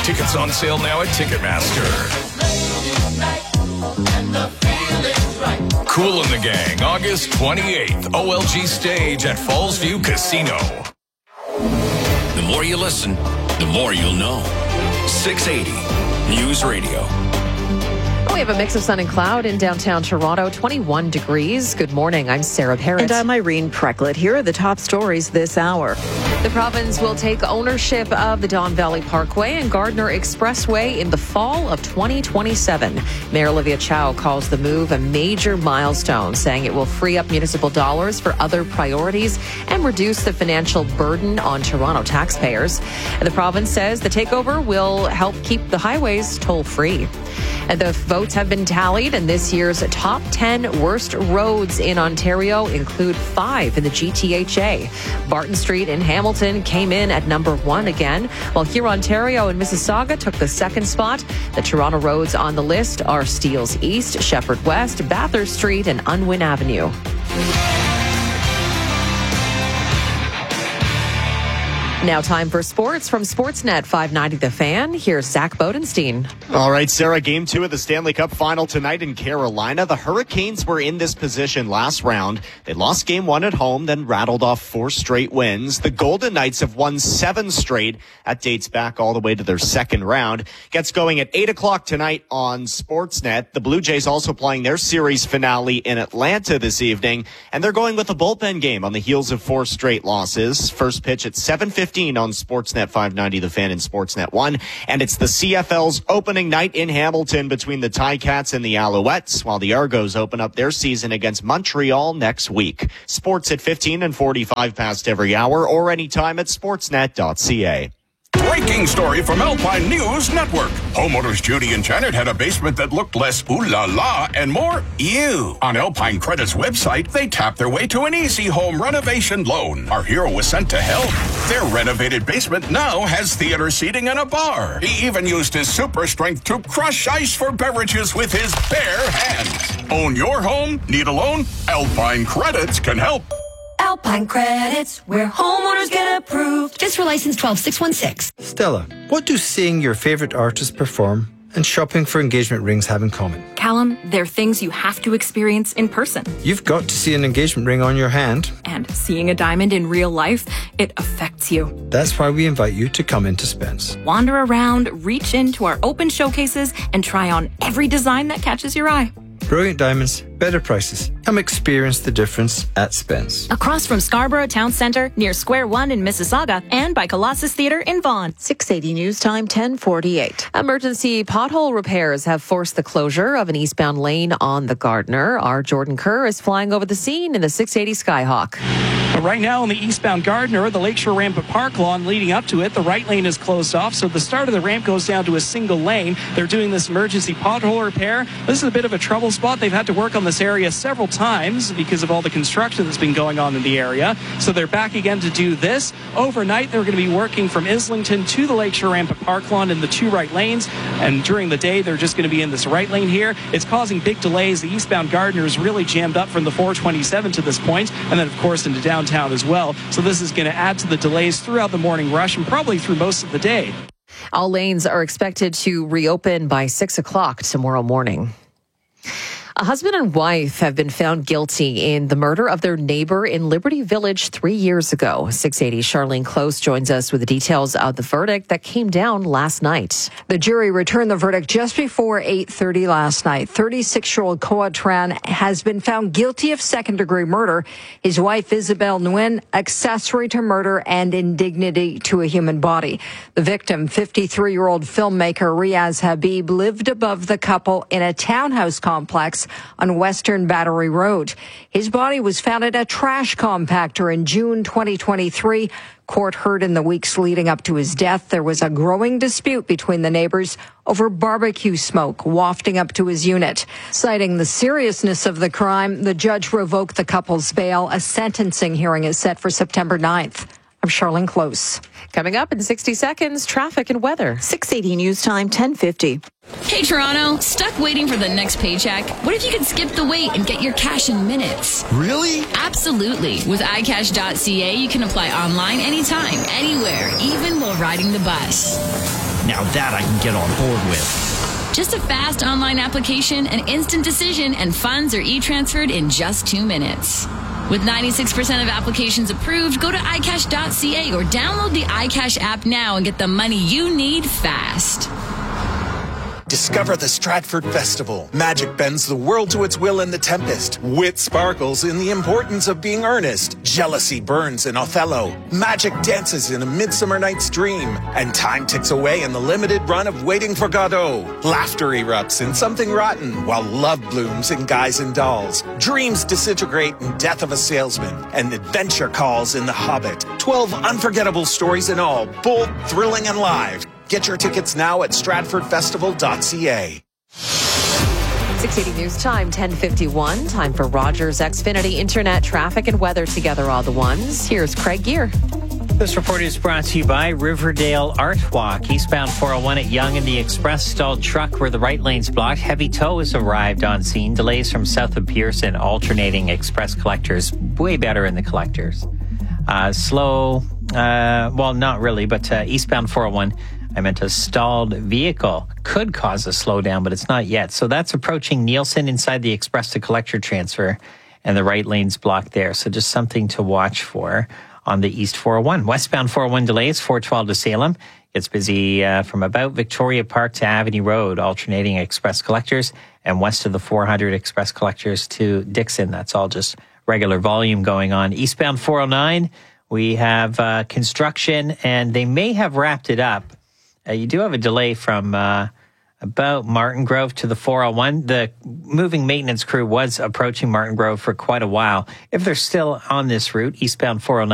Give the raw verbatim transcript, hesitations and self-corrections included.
Tickets on sale now at Ticketmaster. Kool and the Gang, August twenty-eighth, O L G stage at Falls View Casino. The more you listen, the more you'll know. six eighty News Radio. We have a mix of sun and cloud in downtown Toronto, twenty-one degrees. Good morning. I'm Sarah Parrott. And I'm Irene Precklett. Here are the top stories this hour. The province will take ownership of the Don Valley Parkway and Gardner Expressway in the fall of twenty twenty-seven. Mayor Olivia Chow calls the move a major milestone, saying it will free up municipal dollars for other priorities and reduce the financial burden on Toronto taxpayers. And the province says the takeover will help keep the highways toll-free. And the votes have been tallied, and this year's top ten worst roads in Ontario include five in the G T H A. Barton Street in Hamilton came in at number one again, while Hurontario and Mississauga took the second spot. The Toronto roads on the list are Steeles East, Shepherd West, Bathurst Street, and Unwin Avenue. Now time for sports from Sportsnet five ninety The Fan. Here's Zach Bodenstein. All right, Sarah, game two of the Stanley Cup final tonight in Carolina. The Hurricanes were in this position last round. They lost game one at home, then rattled off four straight wins. The Golden Knights have won seven straight. That dates back all the way to their second round. Gets going at eight o'clock tonight on Sportsnet. The Blue Jays also playing their series finale in Atlanta this evening, and they're going with a bullpen game on the heels of four straight losses. First pitch at seven fifteen on Sportsnet five ninety The Fan and Sportsnet one. And it's the C F L's opening night in Hamilton between the Ticats and the Alouettes, while the Argos open up their season against Montreal next week. Sports at fifteen and forty-five past every hour or anytime at sportsnet dot c a. Breaking story from Alpine News Network. Homeowners Judy and Janet had a basement that looked less ooh la la and more ew. On Alpine Credit's website, they tapped their way to an easy home renovation loan. Our hero was sent to help. Their renovated basement now has theater seating and a bar. He even used his super strength to crush ice for beverages with his bare hands. Own your home? Need a loan? Alpine Credits can help. Alpine Credits, where homeowners get approved. Just for license twelve six one six. Stella, what do seeing your favorite artist perform and shopping for engagement rings have in common? Callum, they're things you have to experience in person. You've got to see an engagement ring on your hand. And seeing a diamond in real life, it affects you. That's why we invite you to come into Spence. Wander around, reach into our open showcases, and try on every design that catches your eye. Brilliant diamonds, better prices. Come experience the difference at Spence. Across from Scarborough Town Centre, near Square One in Mississauga, and by Colossus Theatre in Vaughan. six eighty News Time, ten forty-eight. Emergency pothole repairs have forced the closure of an eastbound lane on the Gardner. Our Jordan Kerr is flying over the scene in the six eighty Skyhawk. Right now on the eastbound Gardner, the Lakeshore ramp at Park Lawn leading up to it, the right lane is closed off, so the start of the ramp goes down to a single lane. They're doing this emergency pothole repair. This is a bit of a trouble spot. They've had to work on this area several times because of all the construction that's been going on in the area. So they're back again to do this. Overnight, they're going to be working from Islington to the Lakeshore ramp at Park Lawn in the two right lanes. And during the day, they're just going to be in this right lane here. It's causing big delays. The eastbound Gardner is really jammed up from the four twenty-seven to this point, and then, of course, into downtown as well. So this is going to add to the delays throughout the morning rush and probably through most of the day. All lanes are expected to reopen by six o'clock tomorrow morning. A husband and wife have been found guilty in the murder of their neighbor in Liberty Village three years ago. six eighty Charlene Close joins us with the details of the verdict that came down last night. The jury returned the verdict just before eight thirty last night. thirty-six-year-old Koa Tran has been found guilty of second-degree murder. His wife, Isabel Nguyen, accessory to murder and indignity to a human body. The victim, fifty-three-year-old filmmaker Riaz Habib, lived above the couple in a townhouse complex on Western Battery Road. His body was found at a trash compactor in June twenty twenty-three. Court heard in the weeks leading up to his death there was a growing dispute between the neighbors over barbecue smoke wafting up to his unit. Citing the seriousness of the crime, the judge revoked the couple's bail. A sentencing hearing is set for September ninth. I'm Charlene Close. Coming up in sixty seconds, traffic and weather. six eighty News Time, ten fifty. Hey, Toronto, stuck waiting for the next paycheck? What if you could skip the wait and get your cash in minutes? Really? Absolutely. With i cash dot c a, you can apply online anytime, anywhere, even while riding the bus. Now that I can get on board with. Just a fast online application, an instant decision, and funds are e-transferred in just two minutes. With ninety-six percent of applications approved, go to i cash dot c a or download the iCash app now and get the money you need fast. Discover the Stratford Festival. Magic bends the world to its will in The Tempest. Wit sparkles in the importance of being earnest. Jealousy burns in Othello. Magic dances in A Midsummer Night's Dream. And time ticks away in the limited run of Waiting for Godot. Laughter erupts in Something Rotten, while love blooms in Guys and Dolls. Dreams disintegrate in Death of a Salesman. And adventure calls in The Hobbit. Twelve unforgettable stories in all, bold, thrilling, and live. Get your tickets now at stratford festival dot c a. six eighty News Time, ten fifty-one. Time for Rogers Xfinity Internet traffic and weather together all the ones. Here's Craig Gear. This report is brought to you by Riverdale Art Walk. Eastbound four oh one at Yonge and the Express stalled truck where the right lane's blocked. Heavy tow has arrived on scene. Delays from south of Pearson, alternating express collectors. Way better in the collectors. Uh, slow, uh, well, not really, but uh, eastbound four oh one. I meant a stalled vehicle could cause a slowdown, but it's not yet. So that's approaching Nielsen inside the express to collector transfer, and the right lane's blocked there. So just something to watch for on the East four oh one. Westbound four oh one delays, four twelve to Salem. It's busy uh, from about Victoria Park to Avenue Road, alternating express collectors, and west of the four hundred express collectors to Dixon. That's all just regular volume going on. Eastbound four oh nine, we have uh, construction, and they may have wrapped it up. Uh, you do have a delay from uh, about Martin Grove to the four oh one. The moving maintenance crew was approaching Martin Grove for quite a while. If they're still on this route, eastbound four oh nine,